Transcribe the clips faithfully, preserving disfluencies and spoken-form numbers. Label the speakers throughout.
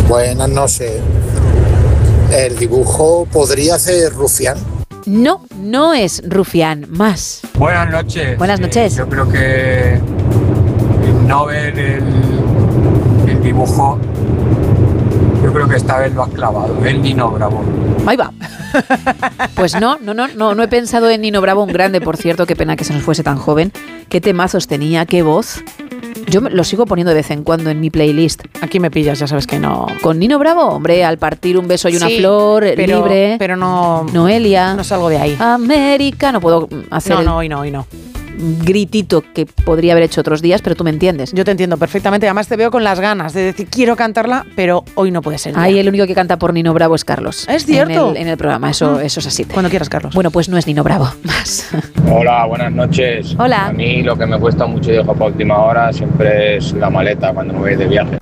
Speaker 1: Buenas noches. ¿El dibujo podría ser Rufián?
Speaker 2: No, no es Rufián, más.
Speaker 3: Buenas noches.
Speaker 2: Buenas noches.
Speaker 3: Eh, yo creo que el Nobel, el, el dibujo, yo creo que esta vez lo has clavado, el Nino Bravo.
Speaker 2: Ahí va. Pues no, no, no, no, no he pensado en Nino Bravo, un grande, por cierto, qué pena que se nos fuese tan joven. Qué temazos tenía, qué voz. Yo lo sigo poniendo de vez en cuando en mi playlist.
Speaker 4: Aquí me pillas, ya sabes que no.
Speaker 2: Con Nino Bravo, hombre, al partir un beso y una
Speaker 4: sí,
Speaker 2: flor,
Speaker 4: pero,
Speaker 2: libre.
Speaker 4: Pero no.
Speaker 2: Noelia.
Speaker 4: No salgo de ahí.
Speaker 2: América, no puedo hacer.
Speaker 4: No,
Speaker 2: el
Speaker 4: no, hoy no, hoy no.
Speaker 2: Gritito que podría haber hecho otros días, pero tú me entiendes.
Speaker 4: Yo te entiendo perfectamente. Además te veo con las ganas de decir quiero cantarla, pero hoy no puede ser.
Speaker 2: Ahí el único que canta por Nino Bravo es Carlos.
Speaker 4: Es cierto.
Speaker 2: En el, en el programa, eso, eso es así.
Speaker 4: Cuando quieras, Carlos.
Speaker 2: Bueno, pues no es Nino Bravo, más.
Speaker 5: Hola, buenas noches.
Speaker 2: Hola.
Speaker 5: A mí lo que me cuesta mucho y dejo para última hora siempre es la maleta cuando me voy de viaje.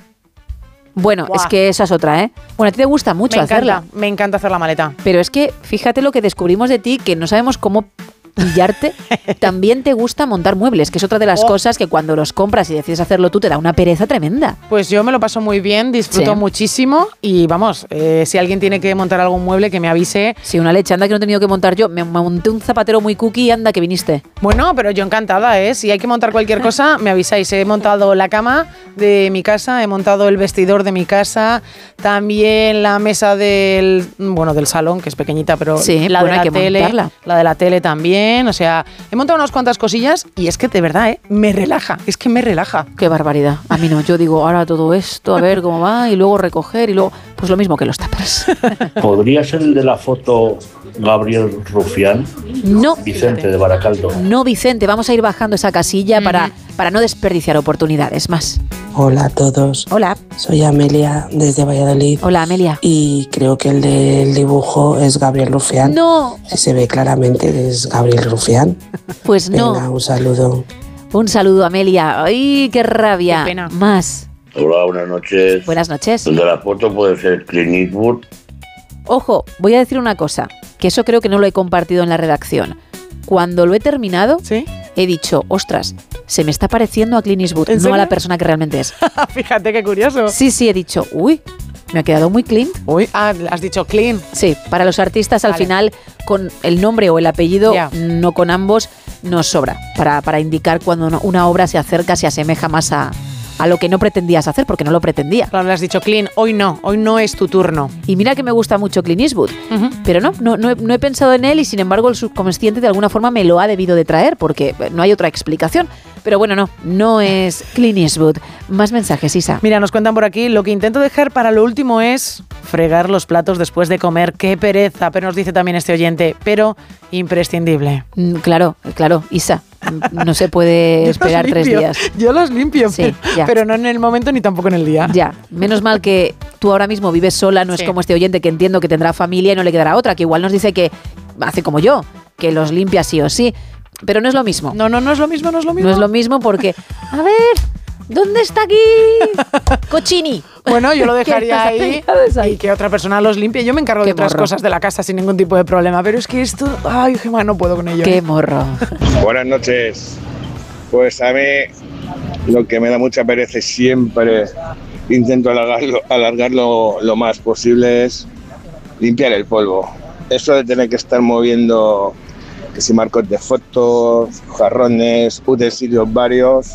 Speaker 2: Bueno,
Speaker 4: Buah.
Speaker 2: es que esa es otra, ¿eh? Bueno, a ti te gusta mucho
Speaker 4: me
Speaker 2: hacerla.
Speaker 4: encanta, me encanta hacer la maleta.
Speaker 2: Pero es que fíjate lo que descubrimos de ti, que no sabemos cómo pillarte. También te gusta montar muebles, que es otra de las
Speaker 4: oh.
Speaker 2: cosas que cuando los compras y decides hacerlo tú te da una pereza tremenda.
Speaker 4: Pues yo me lo paso muy bien, disfruto
Speaker 2: Sí.
Speaker 4: muchísimo y vamos, eh, si alguien tiene que montar algún mueble que me avise.
Speaker 2: Sí, una leche, anda que no he tenido que montar yo. Me monté un zapatero muy cookie y anda que viniste.
Speaker 4: Bueno, pero yo encantada, ¿eh? Si hay que montar cualquier cosa, me avisáis. He montado la cama de mi casa, he montado el vestidor de mi casa, también la mesa del, bueno, del salón, que es pequeñita, pero
Speaker 2: Sí,
Speaker 4: la
Speaker 2: bueno,
Speaker 4: de
Speaker 2: hay
Speaker 4: la
Speaker 2: que
Speaker 4: tele,
Speaker 2: montarla.
Speaker 4: la de la tele también, o sea, he montado unas cuantas cosillas y es que de verdad, ¿eh? Me relaja, es que me relaja.
Speaker 2: Qué barbaridad. A mí no, yo digo, ahora todo esto, a ver cómo va, y luego recoger, y luego, pues lo mismo que los tuppers.
Speaker 6: ¿Podría ser el de la foto Gabriel Rufián?
Speaker 2: No,
Speaker 6: Vicente de Baracaldo.
Speaker 2: no, Vicente, vamos a ir bajando esa casilla para, para no desperdiciar oportunidades más.
Speaker 7: Hola a todos.
Speaker 2: Hola.
Speaker 7: Soy Amelia desde Valladolid.
Speaker 2: Hola, Amelia.
Speaker 7: Y creo que el del dibujo es Gabriel Rufián.
Speaker 2: No.
Speaker 7: Si se ve claramente que es Gabriel Rufián.
Speaker 2: Pues no.
Speaker 7: Venga, un saludo.
Speaker 2: Un saludo, Amelia. ¡Ay, qué rabia!
Speaker 4: Qué pena.
Speaker 2: Más.
Speaker 6: Hola, buenas noches.
Speaker 2: Buenas noches.
Speaker 6: El de la foto puede ser Clint Eastwood.
Speaker 2: Ojo, voy a decir una cosa, que eso creo que no lo he compartido en la redacción. Cuando lo he terminado,
Speaker 4: ¿Sí?
Speaker 2: he dicho, ostras, se me está pareciendo a Clint Eastwood,
Speaker 4: ¿En
Speaker 2: no
Speaker 4: serio?
Speaker 2: a la persona que realmente es.
Speaker 4: Fíjate qué curioso.
Speaker 2: Sí, sí, he dicho, uy, me ha quedado muy Clint.
Speaker 4: Uy, ah, has dicho clean.
Speaker 2: Sí, para los artistas al
Speaker 4: Vale.
Speaker 2: final, con el nombre o el apellido,
Speaker 4: Ya.
Speaker 2: no con ambos, nos sobra, para, para indicar cuando una- una obra se acerca, se asemeja más a, a lo que no pretendías hacer, porque no lo pretendía.
Speaker 4: Claro, le has dicho clean. Hoy no, hoy no es tu turno.
Speaker 2: Y mira que me gusta mucho Clint Eastwood,
Speaker 4: Ujú.
Speaker 2: pero no, no, no, he, no he pensado en él y sin embargo el subconsciente de alguna forma me lo ha debido de traer porque no hay otra explicación. Pero bueno, no, no es Clint Eastwood. Más mensajes, Isa.
Speaker 4: Mira, nos cuentan por aquí, lo que intento dejar para lo último es fregar los platos después de comer. ¡Qué pereza! Pero nos dice también este oyente, pero imprescindible.
Speaker 2: Mm, Claro, claro, Isa, mm, no se puede
Speaker 4: Yo
Speaker 2: esperar
Speaker 4: los
Speaker 2: tres
Speaker 4: limpio,
Speaker 2: días.
Speaker 4: Yo los limpio,
Speaker 2: Sí,
Speaker 4: pero,
Speaker 2: ya.
Speaker 4: pero no en el momento ni tampoco en el día.
Speaker 2: Ya, menos mal que tú ahora mismo vives sola, no
Speaker 4: Sí.
Speaker 2: es como este oyente que entiendo que tendrá familia y no le quedará otra, que igual nos dice que hace como yo, que los limpia sí o sí, pero no es lo mismo.
Speaker 4: No, no, no es lo mismo, no es lo mismo.
Speaker 2: No es lo mismo porque, a ver, ¿dónde está aquí Cochini?
Speaker 4: Bueno, yo lo
Speaker 2: ¿Qué
Speaker 4: dejaría
Speaker 2: has
Speaker 4: ahí
Speaker 2: aplicado ahí?
Speaker 4: y que otra persona los limpie. Yo me encargo
Speaker 2: Qué
Speaker 4: de otras
Speaker 2: morro.
Speaker 4: cosas de la casa sin ningún tipo de problema, pero es que esto, ay, Gemma, no puedo con ello.
Speaker 2: Qué morro.
Speaker 8: Buenas noches. Pues a mí lo que me da mucha pereza y siempre intento alargarlo, alargarlo lo más posible es limpiar el polvo. Eso de tener que estar moviendo que si marcos de fotos, jarrones, utensilios varios,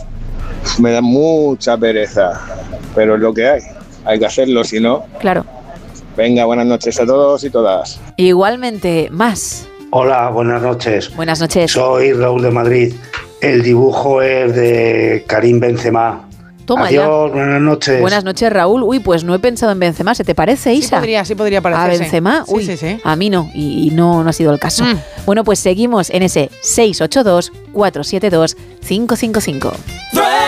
Speaker 8: me da mucha pereza. Pero es lo que hay. Hay que hacerlo, si no.
Speaker 2: Claro.
Speaker 8: Venga, buenas noches a todos y todas.
Speaker 2: Igualmente, más.
Speaker 6: Hola, buenas noches.
Speaker 2: Buenas noches.
Speaker 6: Soy Raúl de Madrid. El dibujo es de Karim Benzema.
Speaker 2: Toma
Speaker 6: Adiós,
Speaker 2: ya.
Speaker 6: buenas noches.
Speaker 2: Buenas noches, Raúl. Uy, pues no he pensado en Benzema. ¿Se te parece,
Speaker 4: Sí
Speaker 2: Isa?
Speaker 4: podría, sí podría
Speaker 2: ¿A
Speaker 4: parecerse.
Speaker 2: Benzema?
Speaker 4: Sí,
Speaker 2: Uy,
Speaker 4: sí, sí.
Speaker 2: a mí no, y, y no, no ha sido el caso.
Speaker 4: Mm.
Speaker 2: Bueno, pues seguimos en ese seis ocho dos, cuatro siete dos, cinco cinco cinco.